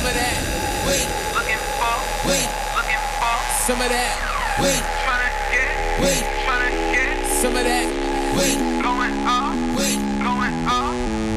of that. Wait. Looking for. Wait. Looking for. Some of that. Wait. Tryna get. Wait. Tryna get. Some of that. Wait. Going up. Wait. Going up.